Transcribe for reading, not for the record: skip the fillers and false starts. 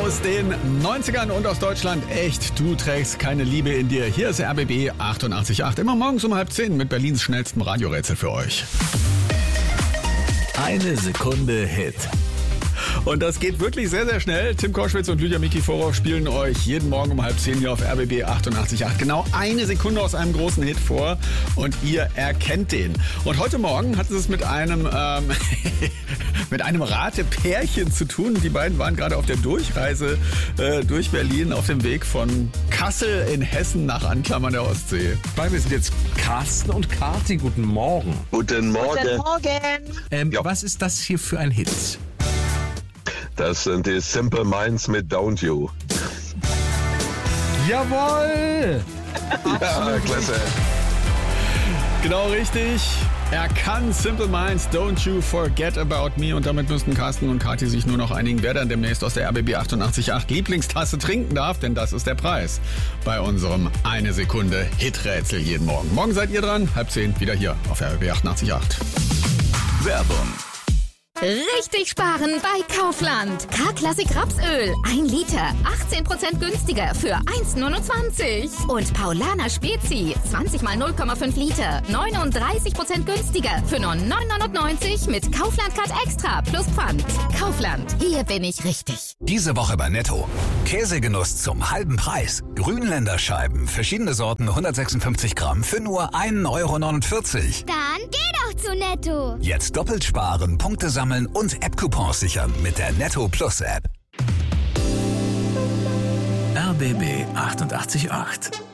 aus den 90ern und aus Deutschland. Echt, du trägst keine Liebe in dir. Hier ist RBB 88.8. Immer morgens um 9:30 mit Berlins schnellstem Radiorätsel für euch. Eine Sekunde Hit. Und das geht wirklich sehr, sehr schnell. Tim Koschwitz und Lydia Mikiforow spielen euch jeden Morgen um 9:30 hier auf RBB 88.8 genau eine Sekunde aus einem großen Hit vor und ihr erkennt den. Und heute Morgen hat es mit einem mit einem Ratepärchen zu tun. Die beiden waren gerade auf der Durchreise durch Berlin auf dem Weg von Kassel in Hessen nach Anklam an der Ostsee. Wir sind jetzt Carsten und Kati. Guten Morgen. Guten Morgen. Guten Morgen. Ja. Was ist das hier für ein Hit? Das sind die Simple Minds mit Don't You. Jawohl! Ja, klasse. Genau richtig. Er kann Simple Minds, Don't You Forget About Me. Und damit müssten Carsten und Kathi sich nur noch einigen, wer dann demnächst aus der RBB 88.8 Lieblingstasse trinken darf. Denn das ist der Preis bei unserem eine Sekunde Hiträtsel jeden Morgen. Morgen seid ihr dran, 9:30 wieder hier auf RBB 88.8. Werbung. Richtig sparen bei Kaufland. K-Klassik Rapsöl. 1 Liter. 18% günstiger für 1,29. Und Paulaner Spezi. 20 mal 0,5 Liter. 39% günstiger für nur 9,99 mit Kaufland Card Extra plus Pfand. Kaufland. Hier bin ich richtig. Diese Woche bei Netto. Käsegenuss zum halben Preis. Grünländerscheiben. Verschiedene Sorten. 156 Gramm für nur 1,49 €. Dann geh doch zu Netto. Jetzt doppelt sparen, Punkte sammeln und App-Coupons sichern mit der Netto Plus App. RBB 88.8